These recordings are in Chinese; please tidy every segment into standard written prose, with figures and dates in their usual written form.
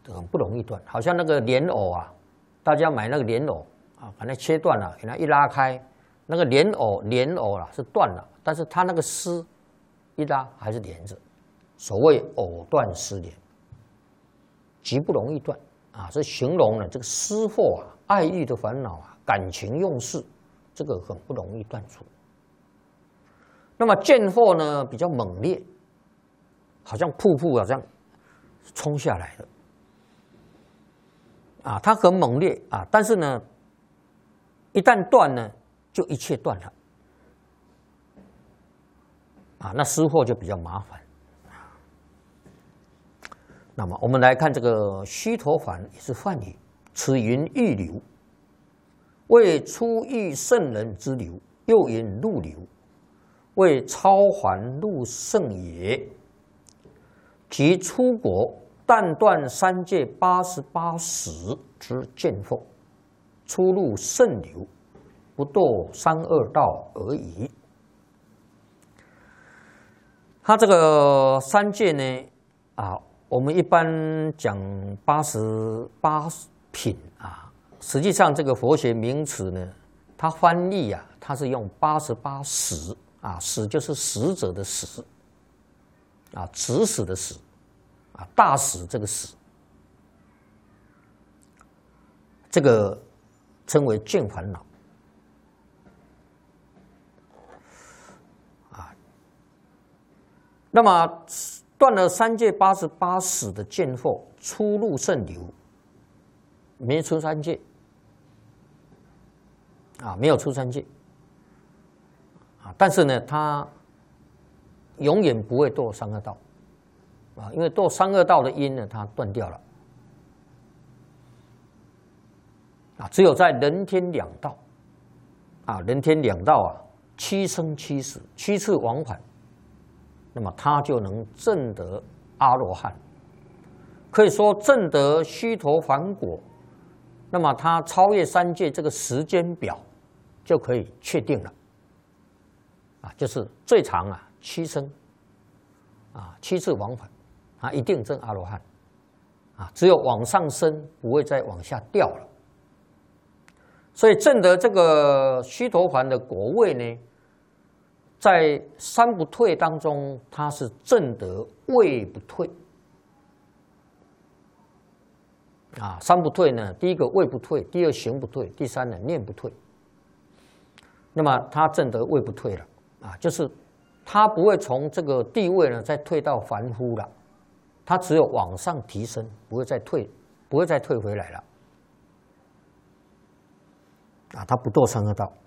很不容易断。好像那个莲藕啊，大家买那个莲藕啊，把它切断了，给它一拉开，那个莲藕啊是断了，但是它那个丝一拉还是连着。所谓藕断丝连，极不容易断啊！这形容了这个私货啊、爱欲的烦恼啊、感情用事，这个很不容易断除。那么见惑呢，比较猛烈，好像瀑布啊这样冲下来的啊，它很猛烈啊，但是呢，一旦断呢，就一切断了啊，那私货就比较麻烦。那么我们来看这个须陀洹也是梵语，此云欲流，为出遇圣人之流；又云入流，为超凡入圣也。即出国但断三界88识之见惑，出入圣流，不堕三恶道而已。他这个三界呢，啊。我们一般讲88品啊，实际上这个佛学名词呢，它翻译啊，它是用88识啊，识就是使者的使啊，指使的使啊，大使这个使，这个称为见烦恼啊。那么断了三界88识的见惑，出入圣流，没出三界啊，没有出三界啊，但是呢，他永远不会堕三恶道啊，因为堕三恶道的因呢，他断掉了啊，只有在人天两道啊，人天两道啊，7生7死，7次往返。那么他就能证得阿罗汉，可以说证得须陀洹果。那么他超越三界这个时间表就可以确定了，啊，就是最长啊7生，啊7次往返，啊一定证阿罗汉，啊只有往上升，不会再往下掉了。所以证得这个须陀洹的果位呢，在三不退当中，它是证得位不退啊。三不退呢，第一个位不退，第二行不退，第三呢念不退。那么他证得位不退了啊，就是他不会从这个地位呢再退到凡夫了，他只有往上提升，不会再退回来了啊，他不堕三恶道。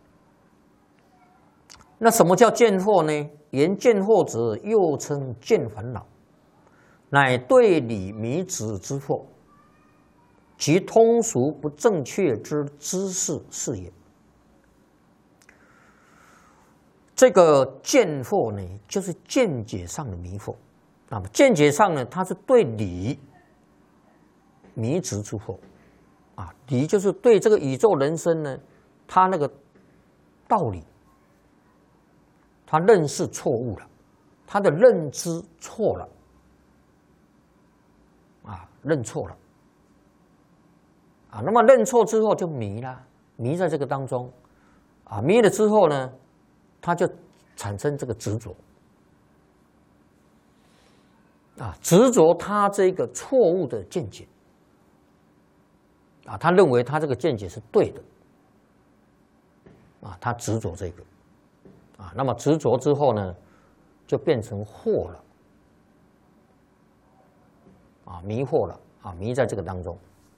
那什么叫见惑呢？言见惑者，又称见烦恼，乃对理迷执之惑，其通俗不正确之知识是也。这个见惑呢，就是见解上的迷惑。那么见解上呢，它是对理迷执之惑啊，理就是对这个宇宙人生呢，它那个道理。他认识错误了，他的认知错了，啊，认错了，啊，那么认错之后就迷了，迷在这个当中，啊，迷了之后呢，他就产生这个执着，啊，执着他这个错误的见解，啊，他认为他这个见解是对的，啊，他执着这个。啊，那么执着之后呢，就变成惑了，啊，迷惑了，啊，迷在这个当中。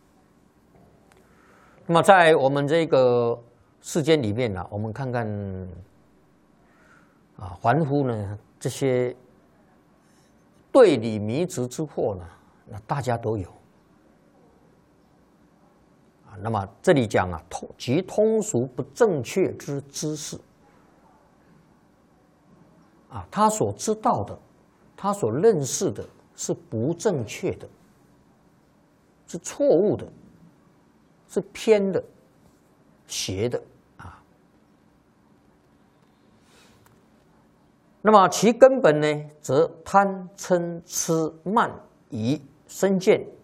那么在我们这个世间里面呢，我们看看啊，凡夫呢这些对理迷执之惑呢，那大家都有啊。那么这里讲啊，即通俗不正确之知识。啊，他所知道的，他所认识的是不正确的，是错误的，是偏的、邪的啊。那么其根本呢，则贪嗔痴慢疑身见